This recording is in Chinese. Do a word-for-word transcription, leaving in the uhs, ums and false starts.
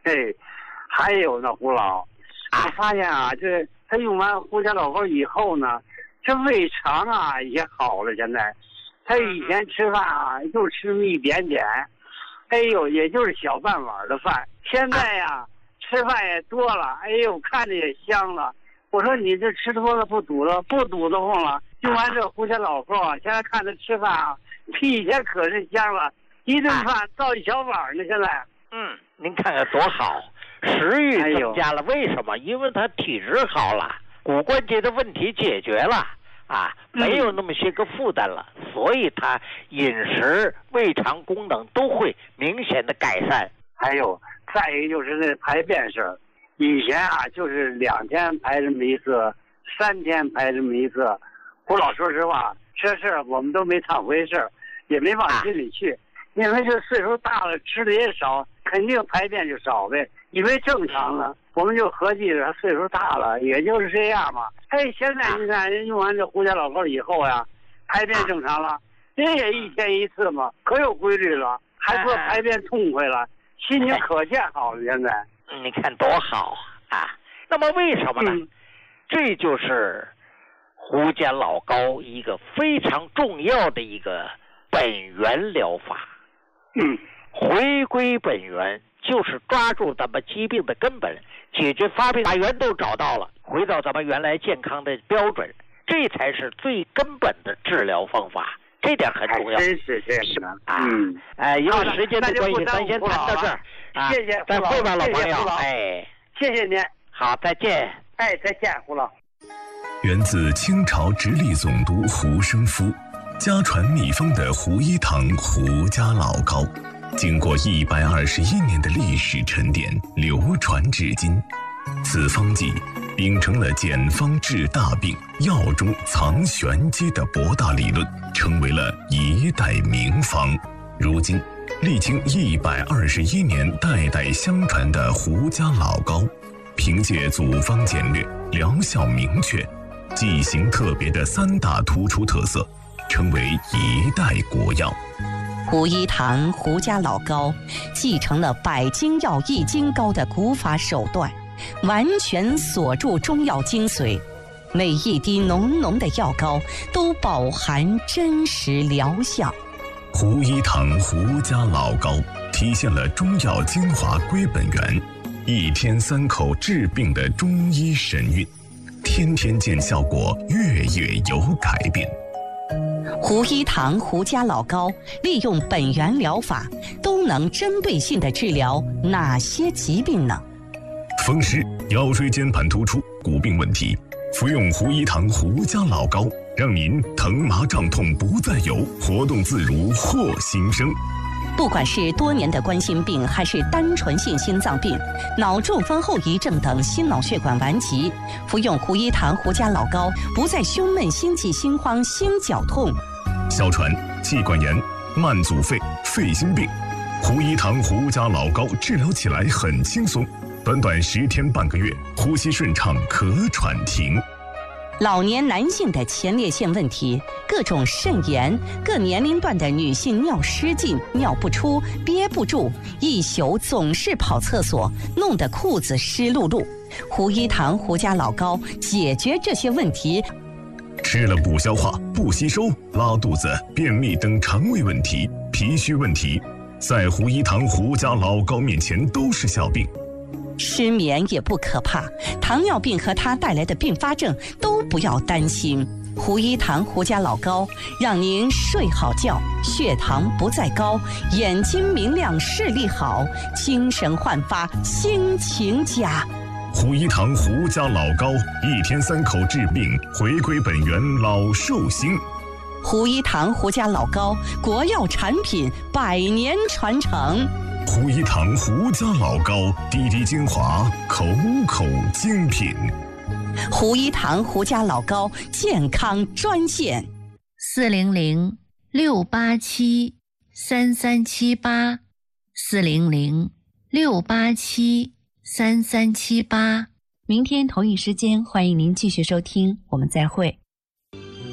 嘿，还有呢，胡老，我发现啊，这他用完胡家老膏以后呢，这胃肠啊也好了。现在，他以前吃饭啊就吃那么一点点，哎呦，也就是小半碗的饭。现在呀、啊，吃饭也多了，哎呦，看着也香了。我说你这吃多了不堵了，不堵得慌了。用完这胡家老膏啊，现在看他吃饭啊，比以前可是香了，一顿饭倒一小碗呢。现在， 嗯，您看看多好，食欲增加了。为什么？因为他体质好了，骨关节的问题解决了啊，没有那么些个负担了，嗯、所以他饮食、胃肠功能都会明显的改善。 还有，再一个就是那排便事儿，以前啊就是两天排这么一次，三天排这么一次。胡老说实话，这事儿我们都没当回事儿，也没往心里去，啊、因为这岁数大了，吃的也少，肯定排便就少呗，以为正常了，我们就合计着岁数大了，也就是这样嘛。哎，现在你看人用完这胡家老膏以后呀，排便正常了，人也一天一次嘛，可有规律了，还说排便痛快了，心情可见好了。现在， 你看多好啊！那么为什么呢？嗯、这就是胡家老膏一个非常重要的一个本源疗法。 嗯， 回归本源就是抓住咱们疾病的根本，解决发病，把源头找到了，回到咱们原来健康的标准，这才是最根本的治疗方法。这点很重要。 真是这样的啊！ 嗯， 哎，因为时间的关系，咱先谈到这儿。 啊、谢谢， 再会吧，老朋友。 哎，谢谢您。 好，再见。 哎，再见，胡老。 源自清朝直隶总督胡生夫，家传秘方的胡一堂胡家老膏，经过一百二十一年的历史沉淀，流传至今。此方剂秉承了简方治大病、药中藏玄机的博大理论，成为了一代名方。如今，历经一百二十一年代代相传的胡家老膏，凭借组方简略、疗效明确、剂型特别的三大突出特色，成为一代国药。 胡一堂胡家老膏继承了百金药易筋膏的古法手段，完全锁住中药精髓，每一滴浓浓的药膏都饱含真实疗效。 胡一堂胡家老膏体现了中药精华归本源，一天三口治病的中医神韵，天天见效果，月月有改变。 胡一堂胡家老膏利用本源疗法，都能针对性地治疗哪些疾病呢？ 风湿、腰椎间盘突出、骨病问题，服用胡一堂胡家老膏，让您疼麻胀痛不再有，活动自如获新生。 不管是多年的冠心病，还是单纯性心脏病、脑中风后遗症等心脑血管顽疾，服用胡一堂胡家老膏，不再胸闷、心悸、心慌、心绞痛。 哮喘、气管炎、慢阻肺、肺心病，胡一堂胡家老膏治疗起来很轻松，短短十天半个月，呼吸顺畅，咳喘停。 老年男性的前列腺问题，各种肾炎，各年龄段的女性尿失禁、尿不出、憋不住，一宿总是跑厕所，弄得裤子湿漉漉。胡一堂胡家老膏解决这些问题。 吃了不消化、不吸收、拉肚子、便秘等肠胃问题、脾虚问题，在胡一堂胡家老膏面前都是小病。 失眠也不可怕，糖尿病和它带来的并发症都不要担心。胡一堂胡家老膏让您睡好觉，血糖不再高，眼睛明亮，视力好，精神焕发，心情佳。 胡一堂胡家老膏，一天三口治病，回归本源，老寿星。 胡一堂胡家老膏，国药产品，百年传承。 胡一堂胡家老膏，滴滴精华，口口精品。 胡一堂胡家老膏健康专线： 四零零六八七三三七八，四零零六八七三三七八。 明天同一时间，欢迎您继续收听，我们再会。